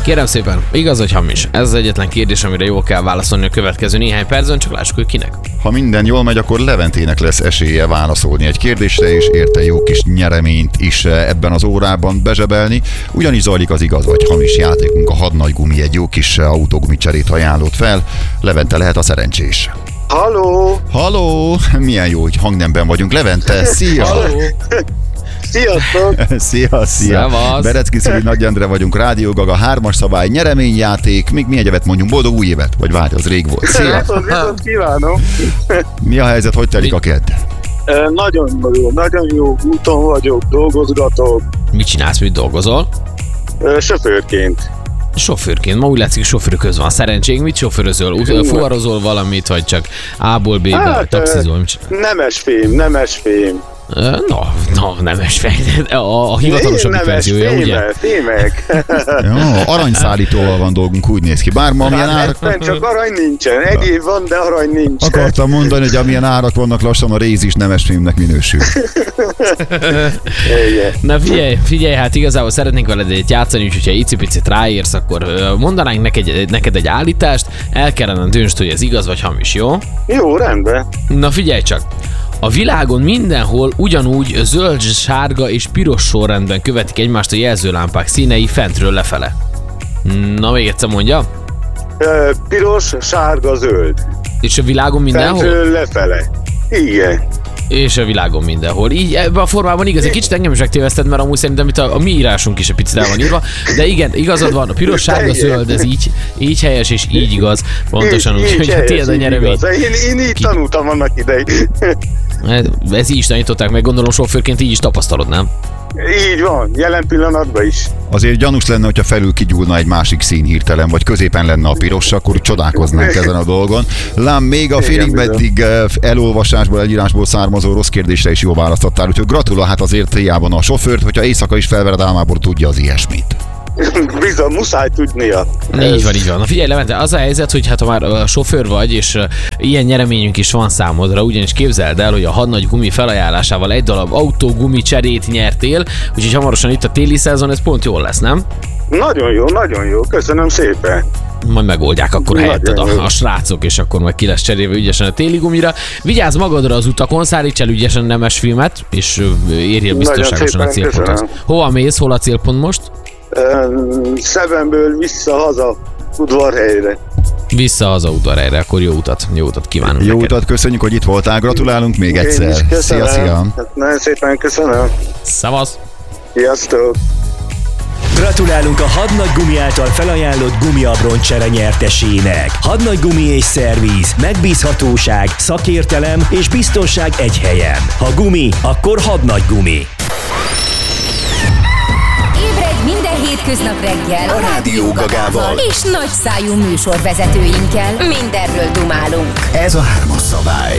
Kérem szépen, igaz vagy hamis? Ez az egyetlen kérdés, amire jól kell válaszolni a következő néhány percben, csak lássuk, hogy kinek. Ha minden jól megy, akkor Leventének lesz esélye válaszolni egy kérdésre, és érte jó kis nyereményt is ebben az órában bezsebelni. Ugyanis zajlik az igaz vagy hamis játékunk, a hadnagygumi egy jó kis autógumi cserét ajánlott fel. Levente lehet a szerencsés. Halló! Milyen jó, hogy hangnemben vagyunk. Levente, szia! Sziasztok! Szia! Szevasz. Berecki Szüli, Nagy Endre vagyunk, Rádió Gaga, 3-as szabály, nyereményjáték. Még mi egyebet mondjunk, boldog új évet? Vagy várj, az rég volt. Szia! Viszont kívánom! Mi a helyzet, hogy telik a kedd? Nagyon jó úton vagyok, dolgozgatok. Mit csinálsz, mit dolgozol? Sofőrként. Sofőrként, ma úgy látszik, sofőr köz van. Szerencsénk, mit sofőrözöl? Fuvarozol valamit, vagy csak A-ból B-be, vagy taxizol? Nemes fém. Nemes fej. A hivatalosabb verziója, ugye? Fémek. Jó, aranyszállítóval van dolgunk, úgy néz ki. Bár ma amilyen árak... Csak arany nincsen. Egyéb van, de arany nincsen. Akartam mondani, hogy amilyen árak vannak, lassan a réz is nemes fémnek minősül. Na figyelj, hát igazából szeretnénk veled egyet játszani, úgyhogy ha icipicit ráérsz, akkor mondanánk neked egy állítást, el kellene döntsd, hogy ez igaz vagy hamis, jó? Jó, rendben. Na figyelj csak! A világon mindenhol ugyanúgy zöld, sárga és piros sorrendben követik egymást a jelzőlámpák színei fentről lefele. Na, még egyszer mondja. Piros, sárga, zöld. És a világon mindenhol? Fentről lefele. Igen. És a világon mindenhol. Így ebben a formában igaz, egy kicsit engem is megtéveszted, mert amúgy szerintem itt a mi írásunk is egy picit el van írva, de igen, igazad van, a piros, sárga, zöld, ez így helyes és így igaz. Pontosan úgy, hogy tiéd a nyeremény. Én így tanultam annak idején. Ez így is tanították meg, gondolom sofőrként így is tapasztalod, nem? Így van, jelen pillanatban is. Azért gyanús lenne, hogyha felül kigyúlna egy másik szín hirtelen, vagy középen lenne a piros, akkor csodálkoznánk ezen a dolgon. Lám, még a félig meddig elolvasásból, egyírásból származó rossz kérdésre is jól választottál, úgyhogy gratulál, hát azért hiában a sofőrt, hogyha éjszaka is felvered álmából, tudja az ilyesmit. Bizony, muszáj tudnia. Így van. Na figyelj, Levente, az a helyzet, hogy hát ha már sofőr vagy, és ilyen nyereményünk is van számodra, ugyanis képzeld el, hogy a hadnagygumi felajánlásával egy darab autógumi cserét nyertél, úgyhogy hamarosan itt a téli szezon, ez pont jól lesz, nem? Nagyon jó, köszönöm szépen. Majd megoldják akkor helyetted a srácok, és akkor majd ki lesz cserélve ügyesen a téli gumira. Vigyázz magadra az utakon, szállíts el ügyesen nemes filmet, és érjél biztonságosan a célponthoz. Hova mész, hol a célpont most? Szevenből vissza-haza udvarhelyre. Vissza-haza udvarhelyre, akkor jó utat kívánunk Jó neked. utat, köszönjük, hogy itt voltál, gratulálunk még egyszer. Szia. Nagyon szépen köszönöm. Szavasz! Sziasztok! Gratulálunk a Hadnagygumi által felajánlott gumiabroncsere nyertesének. Hadnagygumi és szervíz, megbízhatóság, szakértelem és biztonság egy helyen. Ha gumi, akkor Hadnagygumi. Ébredj minden hétköznap reggel A Rádió Gagával és nagyszájú műsorvezetőinkkel. Mindenről dumálunk. Ez a 3-as szabály.